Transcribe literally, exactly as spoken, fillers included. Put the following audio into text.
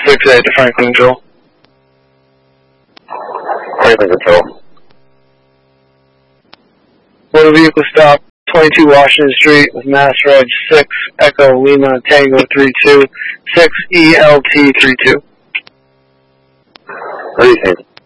six eight to Franklin Control. Franklin Control. Motor vehicle stop, twenty-two Washington Street with Mass Reg six Echo Lima Tango three two six E L T three two. What do you think?